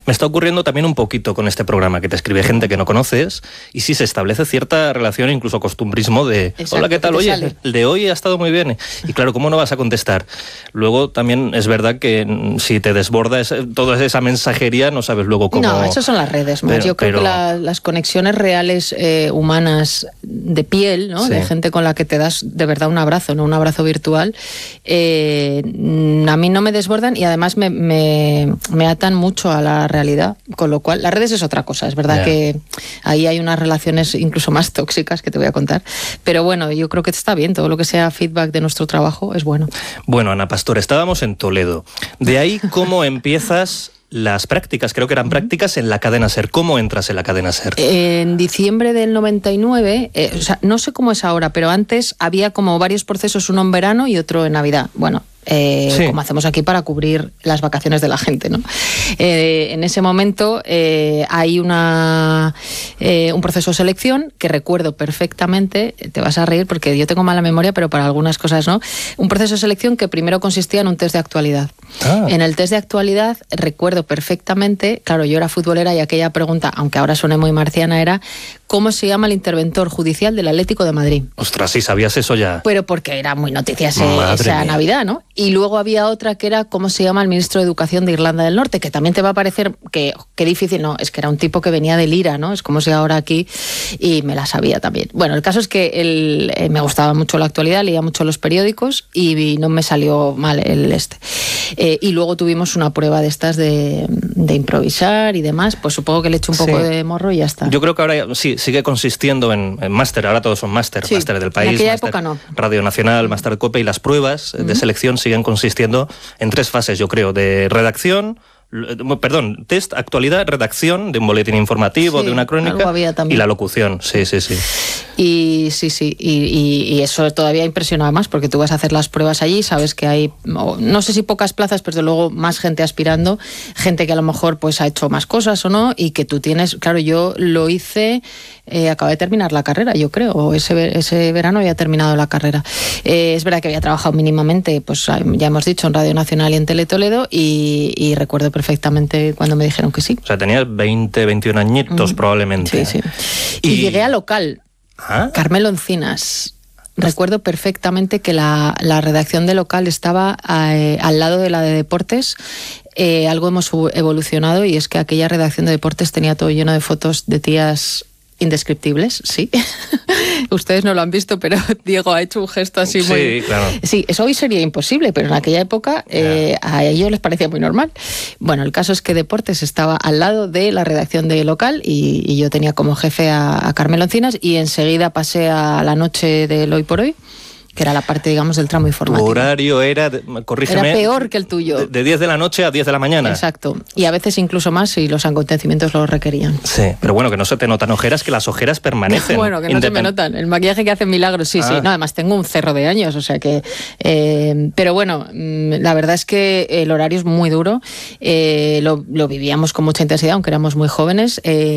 Me está ocurriendo también un poquito con este programa, que te escribe gente que no conoces y sí se establece cierta relación, incluso costumbrismo de exacto, hola, ¿qué tal? Oye, sale. El de hoy ha estado muy bien. Y claro, ¿cómo no vas a contestar? Luego también es verdad que si te desborda toda esa mensajería, no sabes luego cómo... No, eso son las redes más. Yo creo que las conexiones reales humanas de piel, ¿no? Sí. De gente con la que te das de verdad un abrazo, no un abrazo virtual, a mí no me desbordan y además me atan mucho a la realidad, con lo cual las redes es otra cosa, es verdad que ahí hay unas relaciones incluso más tóxicas que te voy a contar, pero bueno, yo creo que está bien, todo lo que sea feedback de nuestro trabajo es bueno. Bueno, Ana Pastor, estábamos en Toledo, de ahí cómo empiezas las prácticas, creo que eran prácticas en la cadena SER. ¿Cómo entras en la cadena SER? En diciembre del 99, o sea, no sé cómo es ahora, pero antes había como varios procesos, uno en verano y otro en Navidad. Bueno, sí, como hacemos aquí para cubrir las vacaciones de la gente, ¿no? En ese momento hay un proceso de selección que recuerdo perfectamente, te vas a reír porque yo tengo mala memoria, pero para algunas cosas no. Un proceso de selección que primero consistía en un test de actualidad. En el test de actualidad recuerdo perfectamente, claro, yo era futbolera y aquella pregunta, aunque ahora suene muy marciana, era ¿cómo se llama el interventor judicial del Atlético de Madrid? Ostras, sí, sabías eso ya. Pero porque era muy noticia esa Navidad, ¿no? Y luego había otra que era ¿cómo se llama el ministro de Educación de Irlanda del Norte? Que también te va a parecer que difícil, no, es que era un tipo que venía del IRA, ¿no? Es como si ahora aquí, y me la sabía también. Bueno, el caso es que me gustaba mucho la actualidad, leía mucho los periódicos y no me salió mal y luego tuvimos una prueba de estas de improvisar y demás, pues supongo que le eché un poco de morro y ya está. Yo creo que ahora sí, sigue consistiendo en máster, ahora todos son máster, sí, máster del país, en aquella época no. Radio Nacional, máster COPE, y las pruebas de selección siguen consistiendo en 3 fases, yo creo, de redacción, test, actualidad, redacción de un boletín informativo, de una crónica y la locución, sí. Y eso todavía impresionaba más porque tú vas a hacer las pruebas allí, sabes que hay, no sé si pocas plazas, pero desde luego más gente aspirando, gente que a lo mejor pues ha hecho más cosas o no, y que tú tienes, claro, yo lo hice, acabé de terminar la carrera, yo creo, o ese verano había terminado la carrera. Es verdad que había trabajado mínimamente, pues ya hemos dicho, en Radio Nacional y en Tele Toledo, y recuerdo perfectamente cuando me dijeron que sí. O sea, tenías 20, 21 añitos probablemente. Sí. Y llegué a local. Carmelo Encinas. Recuerdo perfectamente que la redacción de local estaba al lado de la de deportes. Algo hemos evolucionado y es que aquella redacción de deportes tenía todo lleno de fotos de tías indescriptibles, sí. Ustedes no lo han visto, pero Diego ha hecho un gesto así muy... Sí, claro. Sí, eso hoy sería imposible, pero en aquella época a ellos les parecía muy normal. Bueno, el caso es que Deportes estaba al lado de la redacción de local y yo tenía como jefe a Carmelo Encinas y enseguida pasé a la noche del Hoy por Hoy, que era la parte, digamos, del tramo informativo. Tu horario era, corrígeme... Era peor que el tuyo. De 10 de la noche a 10 de la mañana. Exacto. Y a veces incluso más si los acontecimientos lo requerían. Sí, pero bueno, que no se te notan ojeras, que las ojeras permanecen. Bueno, que no se me notan. El maquillaje que hace milagros, sí. No, además tengo un cerro de años, o sea que... pero bueno, la verdad es que el horario es muy duro. Lo vivíamos con mucha intensidad, aunque éramos muy jóvenes,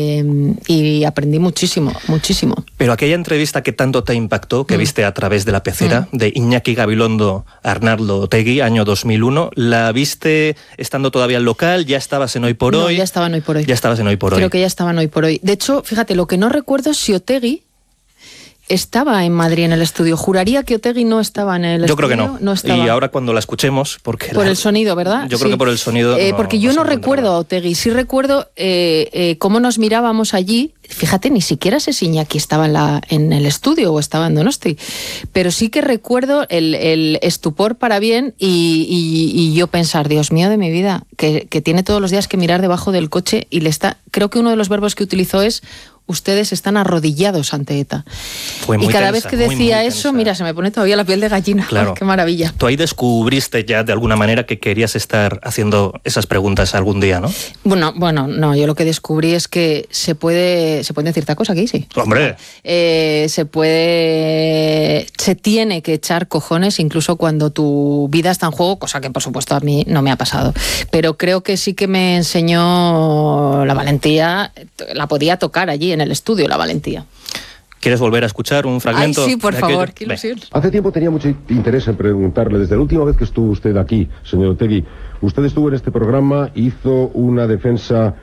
y aprendí muchísimo. Pero aquella entrevista que tanto te impactó, que viste a través de la PC, de Iñaki Gabilondo Arnaldo Otegi, año 2001, ¿la viste estando todavía en local? ¿Ya estabas en Hoy por Hoy? No, ya estaba en Hoy por Hoy. Ya estabas en Hoy por Hoy. Creo que ya estaba en Hoy por Hoy. De hecho, fíjate, lo que no recuerdo es si Otegi estaba en Madrid en el estudio. Juraría que Otegi no estaba en el estudio. Yo creo que no. No estaba. Y ahora cuando la escuchemos... Por el sonido, ¿verdad? Yo creo que por el sonido... porque yo no recuerdo a Otegi. Sí recuerdo cómo nos mirábamos allí. Fíjate, ni siquiera sé si Iñaki estaba en el estudio o estaba en Donosti. Pero sí que recuerdo el estupor para bien y yo pensar, Dios mío de mi vida, que tiene todos los días que mirar debajo del coche y creo que uno de los verbos que utilizó es: ustedes están arrodillados ante ETA. Fue muy y cada tensa, vez que decía eso, mira, se me pone todavía la piel de gallina. Claro. ¡Qué maravilla! Tú ahí descubriste ya de alguna manera que querías estar haciendo esas preguntas algún día, ¿no? Bueno, no, yo lo que descubrí es que se puede decir esta cosa aquí, sí. ¡Hombre! Se tiene que echar cojones incluso cuando tu vida está en juego, cosa que por supuesto a mí no me ha pasado. Pero creo que sí que me enseñó la valentía, la podía tocar allí en el estudio, la valentía. ¿Quieres volver a escuchar un fragmento? Ay, sí, por favor, qué ilusión. Hace tiempo tenía mucho interés en preguntarle, desde la última vez que estuvo usted aquí, señor Otegi, usted estuvo en este programa, hizo una defensa